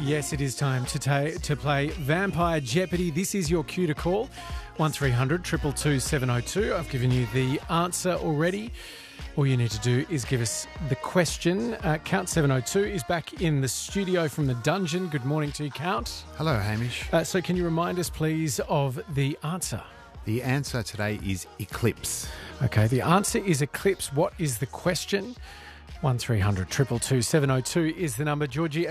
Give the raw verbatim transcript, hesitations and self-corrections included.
Yes, it is time to ta- to play Vampire Jeopardy. This is your cue to call. one three hundred two two two seven oh two. I've given you the answer already. All you need to do is give us the question. Uh, Count seven oh two is back in the studio from the dungeon. Good morning to you, Count. Hello, Hamish. Uh, so can you remind us, please, of the answer? The answer today is eclipse. Okay, the answer is eclipse. What is the question? one three hundred two two two seven oh two is the number. Georgie,